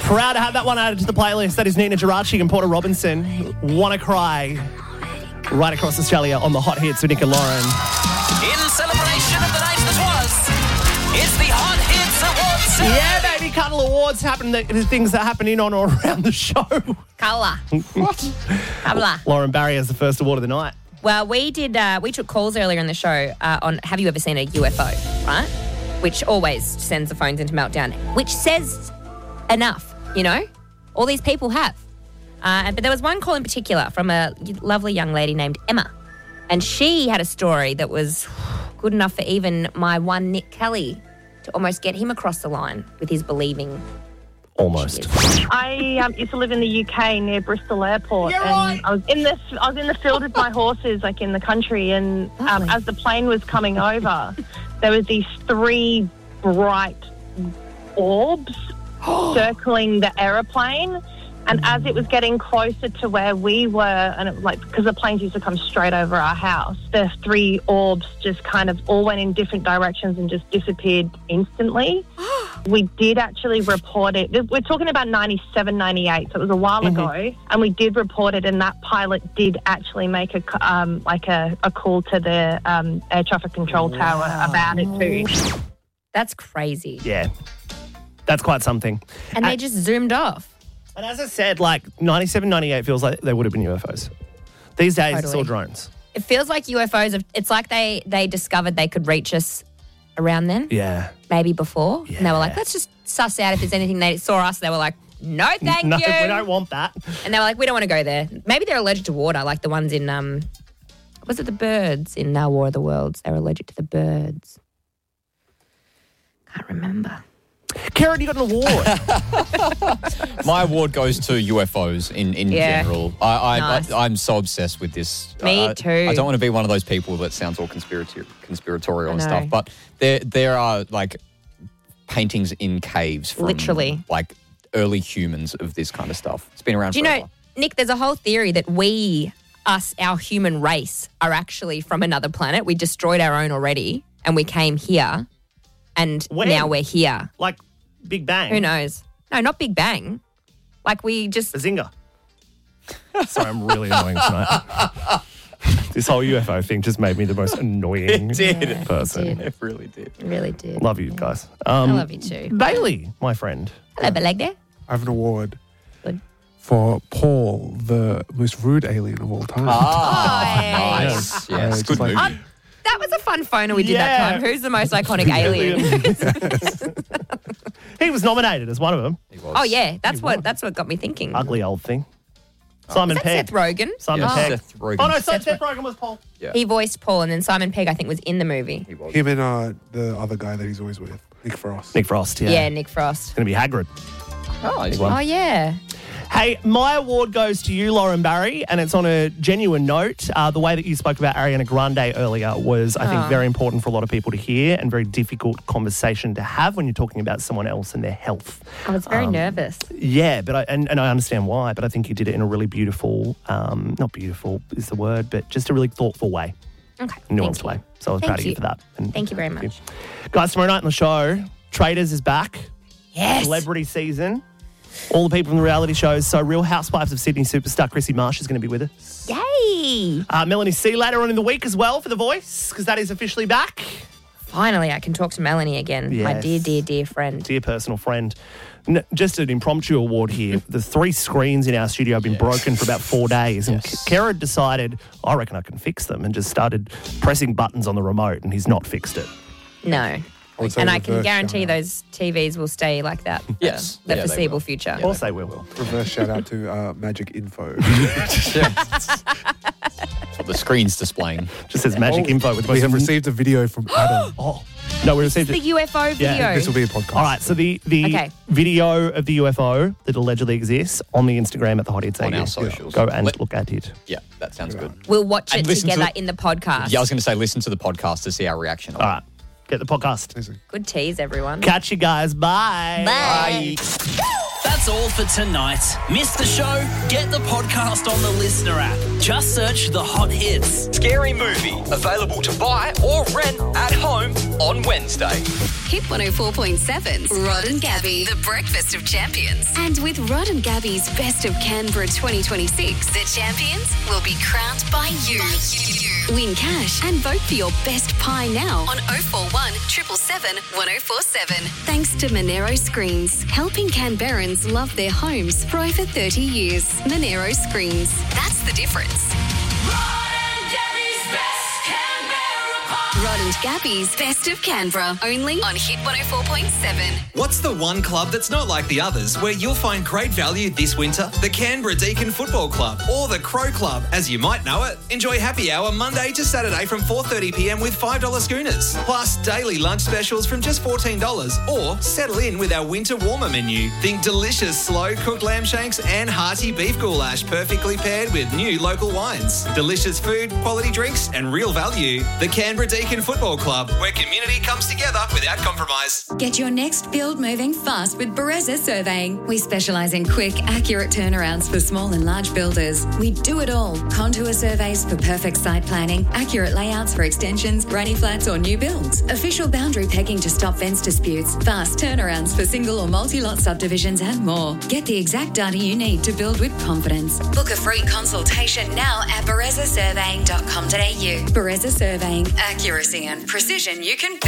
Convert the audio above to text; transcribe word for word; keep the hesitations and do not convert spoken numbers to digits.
Proud to have that one added to the playlist. That is Nina Geraci and Porter Robinson. Wanna Cry. Right across Australia on the Hot Hits with Nick and Lauren. In celebration of the night that was, it's the Hot Hits Awards. Yeah, baby, couple awards happen. The, the things that happen in on or around the show. Colour. What? Colour. Lauren Barry has the first award of the night. Well, we did. Uh, we took calls earlier in the show uh, on have you ever seen a U F O, right? Which always sends the phones into meltdown, which says enough, you know? All these people have. Uh, but there was one call in particular from a lovely young lady named Emma. And she had a story that was good enough for even my one Nick Kelly to almost get him across the line with his believing. Almost. I um, used to live in the U K near Bristol Airport, You're and right. I was in the I was in the field with my horses, like in the country, and um, Lovely. as the plane was coming over, there was these three bright orbs circling the aeroplane. And as it was getting closer to where we were, and it was like, because the planes used to come straight over our house, the three orbs just kind of all went in different directions and just disappeared instantly. We did actually report it. We're talking about ninety-seven, ninety-eight, so it was a while Mm-hmm. ago. And we did report it, and that pilot did actually make a um, like a, a call to the um, air traffic control tower about it too. That's crazy. Yeah. That's quite something. And they Uh, just zoomed off. And as I said, like ninety-seven, ninety-eight feels like they would have been U F Os. These days, it's all Totally. drones. It feels like U F Os, have, it's like they, they discovered they could reach us around then, Yeah. maybe before. And they were like, Yeah. let's just suss out if there's anything. They saw us, they were like, no, thank no, you. we don't want that. And they were like, we don't want to go there. Maybe they're allergic to water, like the ones in, um, was it the birds in uh, War of the Worlds? They were allergic to the birds. Can't remember. Karen, you got an award. My award goes to U F Os in, in Yeah. general. I, I, Nice. I, I'm so obsessed with this. Me I, too. I don't want to be one of those people that sounds all conspiratorial, conspiratorial and I stuff, know. but there there are like paintings in caves from Literally. like early humans of this kind of stuff. It's been around Do you forever. know, Nick, there's a whole theory that we, us, our human race, are actually from another planet. We destroyed our own already and we came here and When? now we're here. Like Big Bang. Who knows? No, not Big Bang. Like we just... Bazinga. Sorry, I'm really annoying tonight. This whole U F O thing just made me the most annoying It did. person. It really did. Really did. Love you guys. Um, I love you too. Bailey, my friend. Hello, Belegde. I have an award Good. for Paul, the most rude alien of all time. Ah, Oh, nice. yeah. Yes, Uh, good just like- movie. Um, that was a fun phoner we did Yeah. that time. Who's the most iconic alien? He was nominated as one of them. He was. Oh yeah, that's what that's what got me thinking. Ugly old thing. Simon Was that Pegg. Seth Rogen? Simon Yeah, Pegg. Seth Rogen. Oh no, Seth Seth, Seth Rogen was Paul. Yeah. He voiced Paul, and then Simon Pegg, I think, was in the movie. He was. Him and uh, the other guy that he's always with, Nick Frost. Nick Frost, yeah. Yeah, Nick Frost. It's going to be Hagrid. Oh, he's one. Oh yeah. Hey, my award goes to you, Lauren Barry, and it's on a genuine note. Uh, the way that you spoke about Ariana Grande earlier was, I think, Oh. very important for a lot of people to hear and very difficult conversation to have when you're talking about someone else and their health. I was very nervous. Yeah, but I, and, and I understand why, but I think you did it in a really beautiful, um, not beautiful is the word, but just a really thoughtful way, Okay. nuanced thank you. way. So I was Thank proud of you you. for that. And Thank you very much. Guys, tomorrow night on the show, Traders is back. Yes. Celebrity season. All the people from the reality shows. So Real Housewives of Sydney superstar Chrissy Marsh is going to be with us. Yay! Uh, Melanie C later on in the week as well for The Voice, because that is officially back. Finally, I can talk to Melanie again. My Yes. dear, dear, dear friend. Dear personal friend. N- just an impromptu award here. The three screens in our studio have been broken for about four days. And Yes. Kara decided, I reckon I can fix them, and just started pressing buttons on the remote, and he's not fixed it. No. I would say And I can reverse guarantee shout out. those T Vs will stay like that for Yes. the Yeah, they foreseeable will. future. Of course they will. Reverse shout out to uh, Magic Info. What the screen's displaying. Just says magic Oh, info with the we most have received a video from Adam. Oh, no, we received The it. U F O video. This will be a podcast. All right, so the, the Okay. video of the U F O that allegedly exists on the Instagram at the Hot Hits On A U. our socials. Go and Let- look at it. Yeah, that sounds good. We'll watch And it listen to together the- in the podcast. Yeah, I was going to say, listen to the podcast to see our reaction. All right, get the podcast. Amazing. Good tease, everyone. Catch you guys. Bye. Bye. The That's all for tonight. Missed the show? Get the podcast on the Listener app. Just search The Hot Hits. Scary Movie. Available to buy or rent at home on Wednesday. Hit one oh four point seven. Rod and Gabby, the breakfast of champions. And with Rod and Gabby's Best of Canberra twenty twenty-six, the champions will be crowned by you. By you. Win cash and vote for your best pie now on oh four one, seven seven seven, one oh four seven. Thanks to Monero Screens, helping Canberrans love their homes for over thirty years. Monero Screens. That's the difference. Rod and Gabby's Best of Canberra, only on Hit one oh four point seven. What's the one club that's not like the others where you'll find great value this winter? The Canberra Deakin Football Club, or the Crow Club, as you might know it. Enjoy happy hour Monday to Saturday from four thirty p m with five dollar schooners. Plus daily lunch specials from just fourteen dollars. Or settle in with our winter warmer menu. Think delicious slow-cooked lamb shanks and hearty beef goulash perfectly paired with new local wines. Delicious food, quality drinks and real value. The Canberra Deakin Football Club, where community comes together without compromise. Get your next build moving fast with Bereza Surveying. We specialise in quick, accurate turnarounds for small and large builders. We do it all. Contour surveys for perfect site planning, accurate layouts for extensions, granny flats or new builds, official boundary pegging to stop fence disputes, fast turnarounds for single or multi-lot subdivisions and more. Get the exact data you need to build with confidence. Book a free consultation now at bereza surveying dot com dot a u. Bereza Surveying, accuracy and precision you can